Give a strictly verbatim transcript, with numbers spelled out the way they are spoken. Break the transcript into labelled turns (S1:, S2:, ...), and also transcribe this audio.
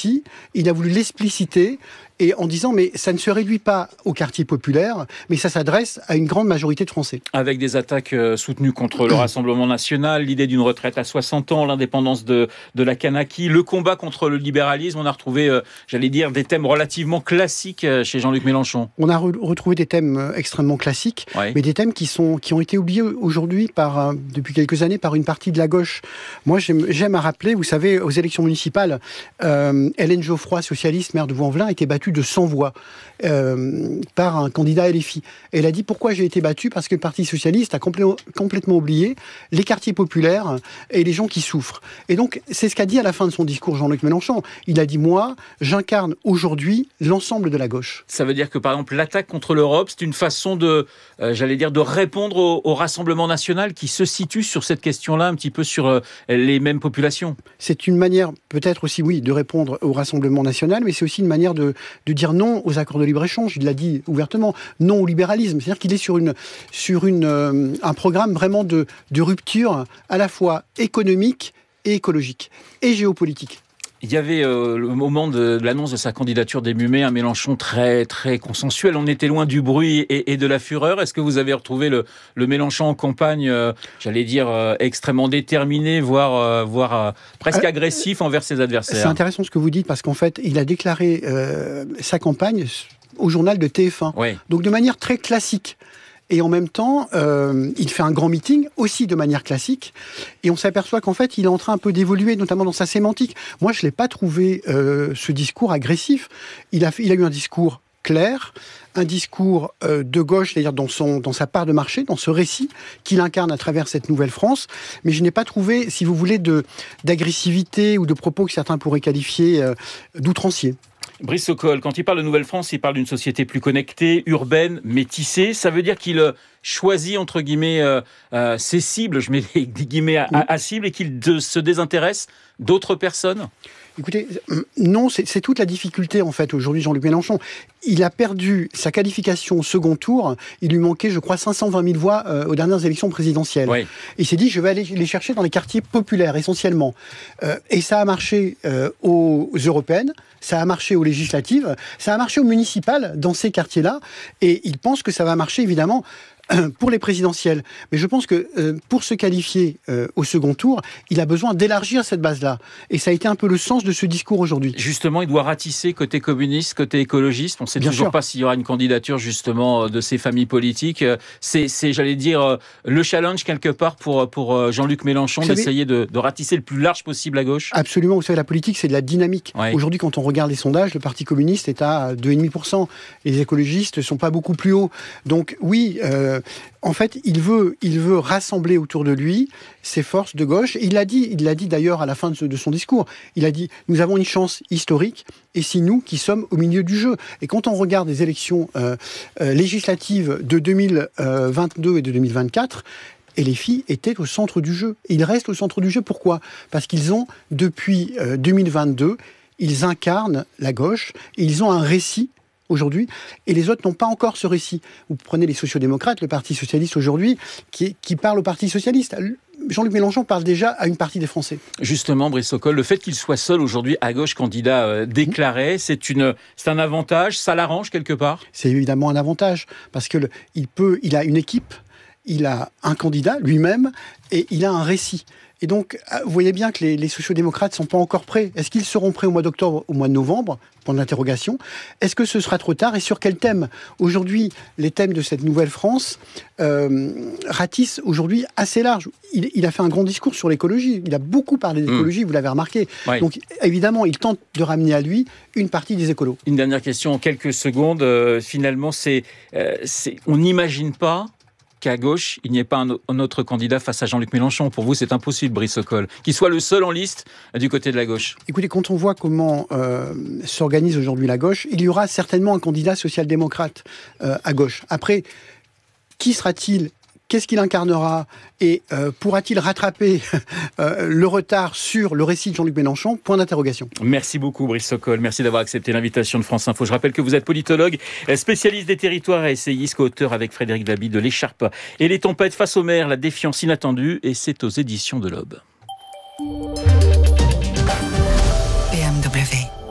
S1: récit, il a voulu l'expliciter, et en disant, mais ça ne se réduit pas au quartier populaire, mais ça s'adresse à une grande majorité de Français.
S2: Avec des attaques euh, soutenues contre le Rassemblement national, l'idée d'une retraite à soixante ans, l'indépendance de, de la Kanaky, le combat contre le libéralisme, on a retrouvé, euh, j'allais dire, des thèmes relativement classiques euh, chez Jean-Luc Mélenchon.
S1: On a re- retrouvé des thèmes euh, extrêmement classiques,
S2: Ouais.
S1: mais des thèmes qui, sont, qui ont été oubliés aujourd'hui, par, euh, depuis quelques années, par une partie de la gauche. Moi, j'aime, j'aime à rappeler, vous savez, aux élections municipales, euh, Hélène Geoffroy, socialiste, maire de Vaux-en-Velin, a été battue de cent voix. Euh, par un candidat L F I. Et elle a dit pourquoi j'ai été battue, parce que le Parti socialiste a complé- complètement oublié les quartiers populaires et les gens qui souffrent. Et donc c'est ce qu'a dit à la fin de son discours Jean-Luc Mélenchon. Il a dit moi, j'incarne aujourd'hui l'ensemble de la gauche.
S2: Ça veut dire que par exemple l'attaque contre l'Europe, c'est une façon de, euh, j'allais dire, de répondre au, au Rassemblement national qui se situe sur cette question-là, un petit peu sur euh, les mêmes populations.
S1: C'est une manière, peut-être aussi, oui, de répondre au Rassemblement national, mais c'est aussi une manière de, de dire non aux accords de libre-échange. Il l'a dit ouvertement, non au libéralisme. C'est-à-dire qu'il est sur, une, sur une, euh, un programme vraiment de, de rupture à la fois économique et écologique et géopolitique.
S2: Il y avait euh, le moment de, de l'annonce de sa candidature début mai, un Mélenchon très très consensuel. On était loin du bruit et, et de la fureur. Est-ce que vous avez retrouvé le, le Mélenchon en campagne, euh, j'allais dire, euh, extrêmement déterminé, voire, euh, voire euh, presque agressif envers ses adversaires?
S1: C'est intéressant ce que vous dites, parce qu'en fait, il a déclaré euh, sa campagne au journal de T F un.
S2: Oui.
S1: Donc de manière très classique. Et en même temps, euh, il fait un grand meeting, aussi de manière classique. Et on s'aperçoit qu'en fait, il est en train un peu d'évoluer, notamment dans sa sémantique. Moi, je ne l'ai pas trouvé, euh, ce discours agressif. Il a, fait, il a eu un discours clair, un discours euh, de gauche, c'est-à-dire dans, son, dans sa part de marché, dans ce récit qu'il incarne à travers cette nouvelle France. Mais je n'ai pas trouvé, si vous voulez, de, d'agressivité ou de propos que certains pourraient qualifier euh, d'outranciers.
S2: Brice Sokol, quand il parle de Nouvelle-France, il parle d'une société plus connectée, urbaine, métissée. Ça veut dire qu'il euh, choisit, entre guillemets, euh, euh, ses cibles, je mets des guillemets à, à, à cible, et qu'il de, se désintéresse d'autres personnes?
S1: Écoutez, non, c'est, c'est toute la difficulté, en fait, aujourd'hui, Jean-Luc Mélenchon. Il a perdu sa qualification au second tour. Il lui manquait, je crois, cinq cent vingt mille voix euh, aux dernières élections présidentielles.
S2: Oui.
S1: Et il s'est dit, je vais aller les chercher dans les quartiers populaires, essentiellement. Euh, et ça a marché euh, aux européennes, ça a marché aux législatives, ça a marché aux municipales, dans ces quartiers-là. Et il pense que ça va marcher, évidemment, pour les présidentielles. Mais je pense que euh, pour se qualifier euh, au second tour, il a besoin d'élargir cette base-là. Et ça a été un peu le sens de ce discours aujourd'hui.
S2: Justement, il doit ratisser côté communiste, côté écologiste. On ne sait
S1: Bien
S2: toujours
S1: sûr.
S2: pas s'il y aura une candidature justement de ces familles politiques. C'est, c'est j'allais dire, le challenge quelque part pour, pour Jean-Luc Mélenchon,
S1: Vous savez,
S2: d'essayer de, de ratisser le plus large possible à gauche.
S1: Absolument. Vous savez, la politique, c'est de la dynamique.
S2: Ouais.
S1: Aujourd'hui, quand on regarde les sondages, le Parti communiste est à deux virgule cinq pour cent. Les écologistes ne sont pas beaucoup plus hauts. Donc oui, euh, en fait, il veut, il veut rassembler autour de lui ses forces de gauche. Il l'a dit, il l'a dit d'ailleurs à la fin de, ce, de son discours. Il a dit, nous avons une chance historique, et c'est nous qui sommes au milieu du jeu. Et quand on regarde les élections euh, euh, législatives de deux mille vingt-deux et de deux mille vingt-quatre, et les filles étaient au centre du jeu. Et ils restent au centre du jeu. Pourquoi ? Parce qu'ils ont, depuis euh, deux mille vingt-deux, ils incarnent la gauche, et ils ont un récit aujourd'hui, et les autres n'ont pas encore ce récit. Vous prenez les sociodémocrates, le Parti socialiste aujourd'hui, qui, qui parle au Parti socialiste. Jean-Luc Mélenchon parle déjà à une partie des Français.
S2: Justement, Brice Sokol, le fait qu'il soit seul aujourd'hui à gauche candidat euh, déclaré, c'est, une, c'est un avantage, ça l'arrange quelque part ?
S1: C'est évidemment un avantage, parce que le, il peut, il a une équipe, il a un candidat lui-même, et il a un récit. Et donc, vous voyez bien que les, les sociodémocrates ne sont pas encore prêts. Est-ce qu'ils seront prêts au mois d'octobre, au mois de novembre ? Point d'interrogation. Est-ce que ce sera trop tard ? Et sur quel thème ? Aujourd'hui, les thèmes de cette nouvelle France euh, ratissent aujourd'hui assez large. Il, il a fait un grand discours sur l'écologie. Il a beaucoup parlé d'écologie, mmh. vous l'avez remarqué. Oui. Donc, évidemment, il tente de ramener à lui une partie des écolos.
S2: Une dernière question en quelques secondes. Euh, finalement, c'est, euh, c'est, on n'imagine pas qu'à gauche, il n'y ait pas un, un autre candidat face à Jean-Luc Mélenchon. Pour vous, c'est impossible, Brice Sokol, qu'il soit le seul en liste du côté de la gauche.
S1: Écoutez, quand on voit comment euh, s'organise aujourd'hui la gauche, il y aura certainement un candidat social-démocrate euh, à gauche. Après, qui sera-t-il ? Qu'est-ce qu'il incarnera ? Et euh, pourra-t-il rattraper euh, le retard sur le récit de Jean-Luc Mélenchon ? Point d'interrogation.
S2: Merci beaucoup, Brice Sokol. Merci d'avoir accepté l'invitation de France Info. Je rappelle que vous êtes politologue, spécialiste des territoires et essayiste, co-auteur avec Frédéric Dabi de L'Écharpe et les tempêtes face aux mers, la défiance inattendue, et c'est aux éditions de l'Aube.